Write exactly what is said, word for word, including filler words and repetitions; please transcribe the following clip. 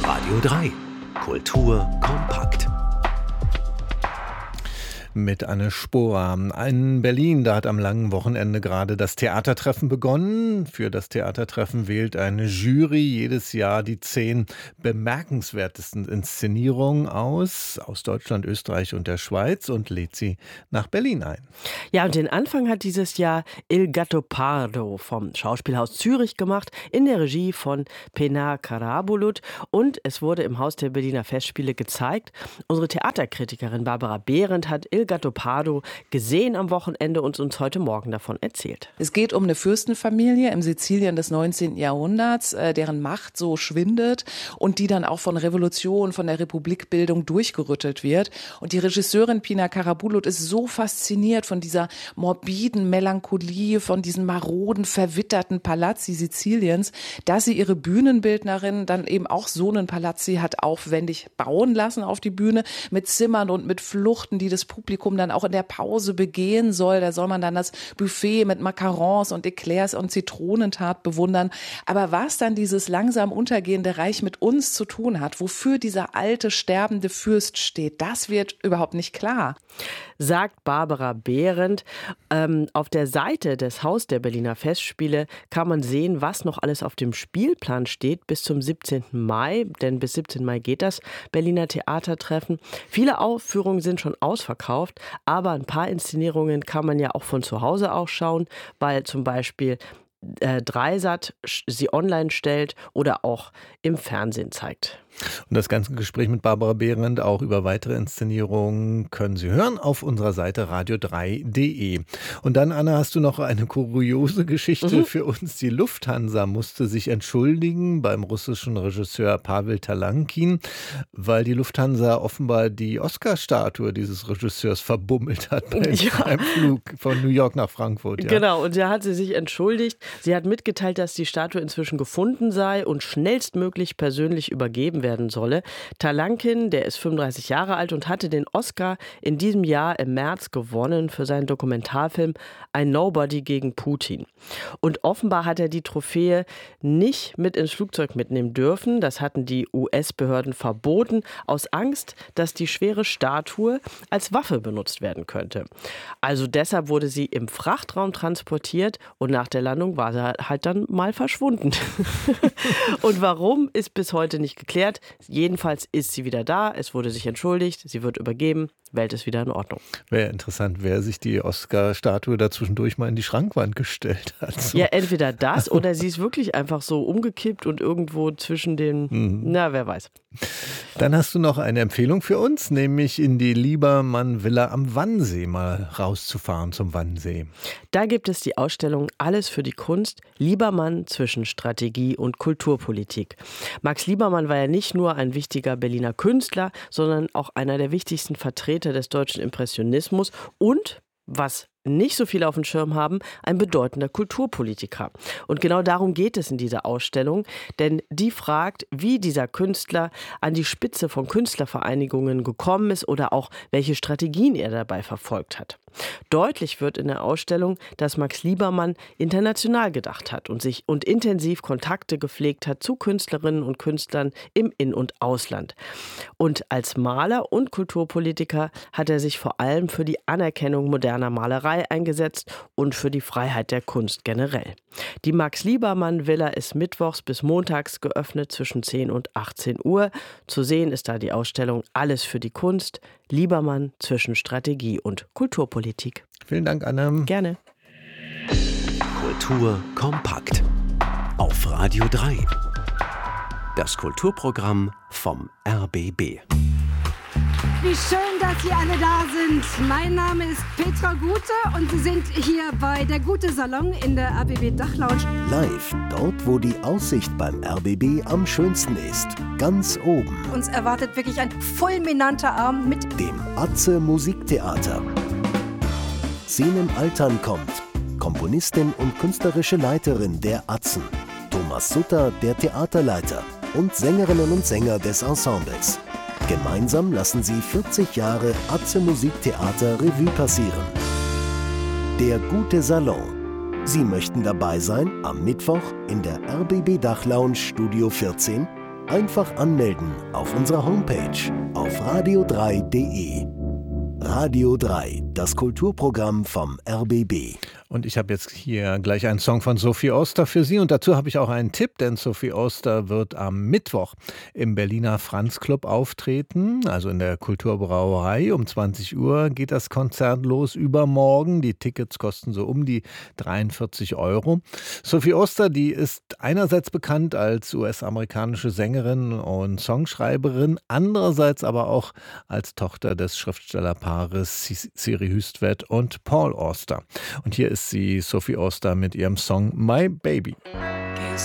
Radio drei. Kultur kompakt. Mit Anne Spohr. In Berlin, da hat am langen Wochenende gerade das Theatertreffen begonnen. Für das Theatertreffen wählt eine Jury jedes Jahr die zehn bemerkenswertesten Inszenierungen aus, aus Deutschland, Österreich und der Schweiz und lädt sie nach Berlin ein. Ja, und den Anfang hat dieses Jahr Il Gattopardo vom Schauspielhaus Zürich gemacht, in der Regie von Pena Karabulut. Und es wurde im Haus der Berliner Festspiele gezeigt. Unsere Theaterkritikerin Barbara Behrendt hat Il Gattopardo gesehen am Wochenende und uns heute Morgen davon erzählt. Es geht um eine Fürstenfamilie im Sizilien des neunzehnten Jahrhunderts, deren Macht so schwindet und die dann auch von Revolution, von der Republikbildung durchgerüttelt wird. Und die Regisseurin Pina Karabulut ist so fasziniert von dieser morbiden Melancholie, von diesen maroden, verwitterten Palazzi Siziliens, dass sie ihre Bühnenbildnerin dann eben auch so einen Palazzi hat aufwendig bauen lassen auf die Bühne, mit Zimmern und mit Fluchten, die das Publikum dann auch in der Pause begehen soll. Da soll man dann das Buffet mit Macarons und Eclairs und Zitronentat bewundern. Aber was dann dieses langsam untergehende Reich mit uns zu tun hat, wofür dieser alte, sterbende Fürst steht, das wird überhaupt nicht klar. Sagt Barbara Behrendt. Ähm, auf der Seite des Haus der Berliner Festspiele kann man sehen, was noch alles auf dem Spielplan steht bis zum siebzehnten Mai, denn bis siebzehnten Mai geht das Berliner Theatertreffen. Viele Aufführungen sind schon ausverkauft, aber ein paar Inszenierungen kann man ja auch von zu Hause auch schauen, weil zum Beispiel äh, Dreisat sie online stellt oder auch im Fernsehen zeigt. Und das ganze Gespräch mit Barbara Behrendt, auch über weitere Inszenierungen, können Sie hören auf unserer Seite radio drei punkt de. Und dann, Anna, hast du noch eine kuriose Geschichte mhm. für uns. Die Lufthansa musste sich entschuldigen beim russischen Regisseur Pawel Talankin, weil die Lufthansa offenbar die Oscar-Statue dieses Regisseurs verbummelt hat beim ja. Flug von New York nach Frankfurt. Ja. Genau, und da hat sie sich entschuldigt. Sie hat mitgeteilt, dass die Statue inzwischen gefunden sei und schnellstmöglich persönlich übergeben werden solle. Talankin, der ist fünfunddreißig Jahre alt und hatte den Oscar in diesem Jahr im März gewonnen für seinen Dokumentarfilm Ein Nobody gegen Putin. Und offenbar hat er die Trophäe nicht mit ins Flugzeug mitnehmen dürfen. Das hatten die U S-Behörden verboten, aus Angst, dass die schwere Statue als Waffe benutzt werden könnte. Also deshalb wurde sie im Frachtraum transportiert und nach der Landung war sie halt dann mal verschwunden. Und warum, ist bis heute nicht geklärt. Jedenfalls ist sie wieder da, es wurde sich entschuldigt, sie wird übergeben, Welt ist wieder in Ordnung. Wäre interessant, wer sich die Oscar-Statue dazwischendurch mal in die Schrankwand gestellt hat. So. Ja, entweder das oder sie ist wirklich einfach so umgekippt und irgendwo zwischen den, mhm. na, wer weiß. Dann hast du noch eine Empfehlung für uns, nämlich in die Liebermann-Villa am Wannsee mal rauszufahren zum Wannsee. Da gibt es die Ausstellung Alles für die Kunst, Liebermann zwischen Strategie und Kulturpolitik. Max Liebermann war ja nicht nur ein wichtiger Berliner Künstler, sondern auch einer der wichtigsten Vertreter des deutschen Impressionismus und, was nicht so viele auf dem Schirm haben, ein bedeutender Kulturpolitiker. Und genau darum geht es in dieser Ausstellung, denn die fragt, wie dieser Künstler an die Spitze von Künstlervereinigungen gekommen ist oder auch welche Strategien er dabei verfolgt hat. Deutlich wird in der Ausstellung, dass Max Liebermann international gedacht hat und sich und intensiv Kontakte gepflegt hat zu Künstlerinnen und Künstlern im In- und Ausland. Und als Maler und Kulturpolitiker hat er sich vor allem für die Anerkennung moderner Malerei eingesetzt und für die Freiheit der Kunst generell. Die Max-Liebermann-Villa ist mittwochs bis montags geöffnet zwischen zehn und achtzehn Uhr. Zu sehen ist da die Ausstellung Alles für die Kunst, Liebermann zwischen Strategie und Kulturpolitik. Vielen Dank, Anne. Gerne. Kultur kompakt auf Radio drei. Das Kulturprogramm vom R B B. Wie schön, dass Sie alle da sind. Mein Name ist Petra Gute und Sie sind hier bei der Gute Salon in der R B B Dachlounge. Live, dort wo die Aussicht beim R B B am schönsten ist. Ganz oben. Uns erwartet wirklich ein fulminanter Abend mit dem Atze Musiktheater. Senem Altern kommt. Komponistin und künstlerische Leiterin der Atzen. Thomas Sutter, der Theaterleiter. Und Sängerinnen und Sänger des Ensembles. Gemeinsam lassen sie vierzig Jahre Atze Musiktheater Revue passieren. Der Gute Salon. Sie möchten dabei sein am Mittwoch in der R B B Dachlounge Studio vierzehn? Einfach anmelden auf unserer Homepage auf radio drei punkt de. Radio drei, das Kulturprogramm vom R B B. Und ich habe jetzt hier gleich einen Song von Sophie Oster für Sie. Und dazu habe ich auch einen Tipp, denn Sophie Oster wird am Mittwoch im Berliner Franz Club auftreten, also in der Kulturbrauerei. Um zwanzig Uhr geht das Konzert los, übermorgen. Die Tickets kosten so um die dreiundvierzig Euro. Sophie Oster, die ist einerseits bekannt als U S-amerikanische Sängerin und Songschreiberin, andererseits aber auch als Tochter des Schriftstellerpaares Siri Hustvedt und Paul Auster. Und hier ist sie, Sophie Oster, mit ihrem Song My Baby.